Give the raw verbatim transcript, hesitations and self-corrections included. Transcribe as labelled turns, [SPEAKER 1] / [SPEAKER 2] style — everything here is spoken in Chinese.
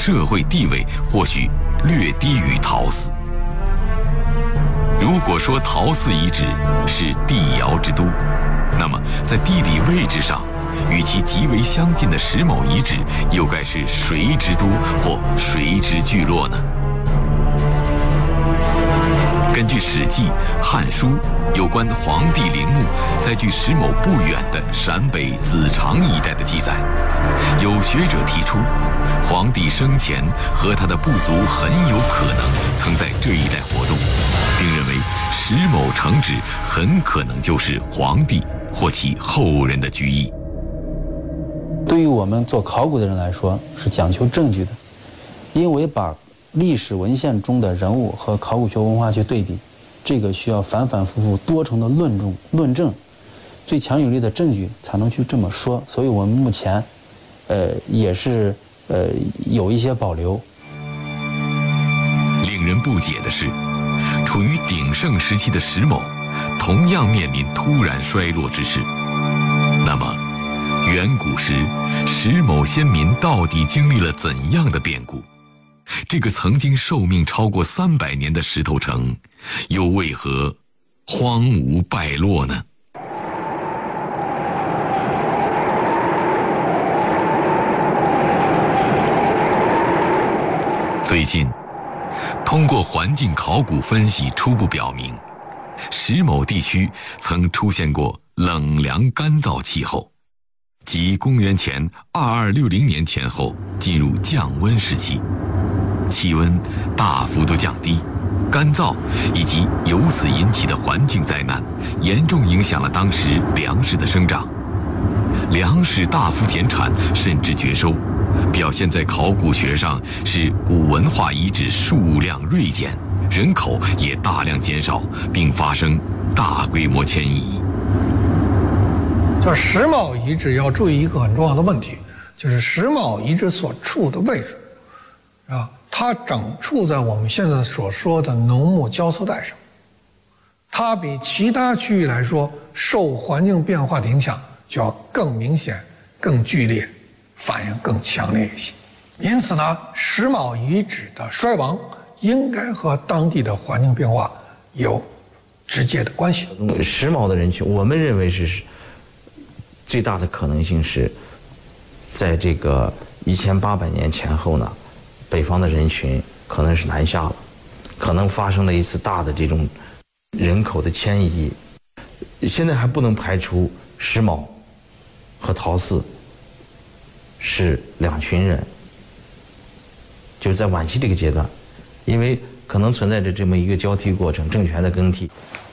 [SPEAKER 1] 社会地位或许略低于陶寺。如果说陶寺遗址是帝尧之都，那么在地理位置上，与其极为相近的石某遗址又该是谁之都或谁之聚落呢？根据《史记》《汉书》有关黄帝陵墓在距石某不远的陕北子长一带的记载，有学者提出，黄帝生前和他的部族很有可能曾在这一带活动，并认为石某城址很可能就是黄帝或其后人的居邑。
[SPEAKER 2] 对于我们做考古的人来说，是讲求证据的，因为把历史文献中的人物和考古学文化去对比，这个需要反反复复多重的论证、论证，最强有力的证据才能去这么说。所以我们目前，呃，也是呃有一些保留。
[SPEAKER 1] 令人不解的是，处于鼎盛时期的石某，同样面临突然衰落之势。那么，远古时石某先民到底经历了怎样的变故？这个曾经寿命超过三百年的石头城，又为何荒芜败落呢？最近，通过环境考古分析初步表明，石某地区曾出现过冷凉干燥气候，即公元前二二六零年前后进入降温时期。气温大幅度降低，干燥以及由此引起的环境灾难，严重影响了当时粮食的生长，粮食大幅减产甚至绝收，表现在考古学上是古文化遗址数量锐减，人口也大量减少，并发生大规模迁移。
[SPEAKER 3] 就石某遗址要注意一个很重要的问题，就是石某遗址所处的位置啊。它正处在我们现在所说的农牧交错带上，它比其他区域来说受环境变化的影响就要更明显、更剧烈，反应更强烈一些。因此呢，石某遗址的衰亡应该和当地的环境变化有直接的关系。
[SPEAKER 4] 石某的人群，我们认为是最大的可能性是，在这个一千八百年前后呢。北方的人群可能是南下了，可能发生了一次大的这种人口的迁移。现在还不能排除石某和陶寺是两群人，就是在晚期这个阶段，因为可能存在着这么一个交替过程，政权的更替。